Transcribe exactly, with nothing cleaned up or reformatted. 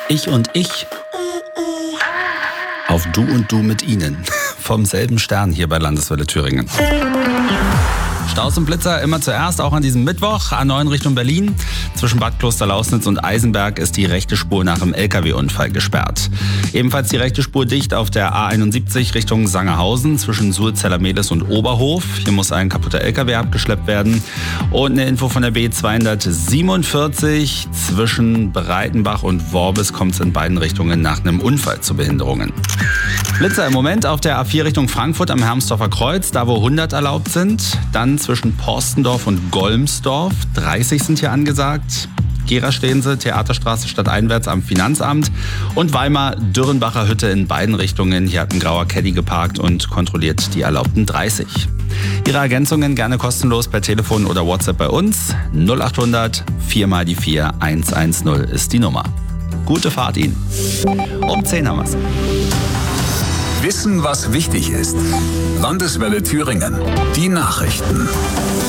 Ich und ich. Auf Du und Du mit Ihnen. Vom selben Stern hier bei Landeswelle Thüringen. Staus und Blitzer immer zuerst, auch an diesem Mittwoch. A neun Richtung Berlin. Zwischen Bad Klosterlausnitz und Eisenberg ist die rechte Spur nach einem L K W-Unfall gesperrt. Ebenfalls die rechte Spur dicht auf der A einundsiebzig Richtung Sangerhausen zwischen Sulzeller-Mehlis und Oberhof. Hier muss ein kaputter L K W abgeschleppt werden. Und eine Info von der B zweihundertsiebenundvierzig. Zwischen Breitenbach und Worbis kommt es in beiden Richtungen nach einem Unfall zu Behinderungen. Blitzer im Moment auf der A vier Richtung Frankfurt am Hermsdorfer Kreuz, da wo hundert erlaubt sind. Dann zwischen Porstendorf und Golmsdorf, dreißig sind hier angesagt. Gera stehen sie, Theaterstraße stadteinwärts am Finanzamt. Und Weimar, Dürrenbacher Hütte in beiden Richtungen. Hier hat ein grauer Caddy geparkt und kontrolliert die erlaubten dreißig. Ihre Ergänzungen gerne kostenlos per Telefon oder WhatsApp bei uns. null achthundert vier mal die vier eins eins null ist die Nummer. Gute Fahrt Ihnen. Um zehn haben wir's. Wissen, was wichtig ist. Landeswelle Thüringen. Die Nachrichten.